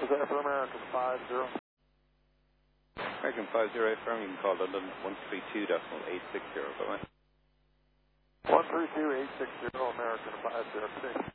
Was that for American 50? American 50 firm, you can call London 132.860. Bye-bye. 132.860, American 506.